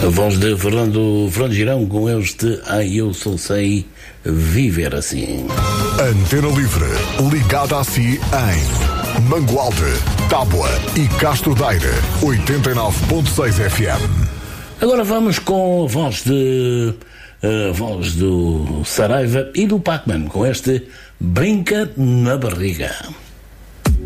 A voz de Fernando Girão com este Eu Só Sei Viver Assim. Antena Livre, ligada a si em Mangualde, Tábua e Castro Daire, 89.6 FM. Agora vamos com a voz do Saraiva e do Pacman, com este Brinca na Barriga.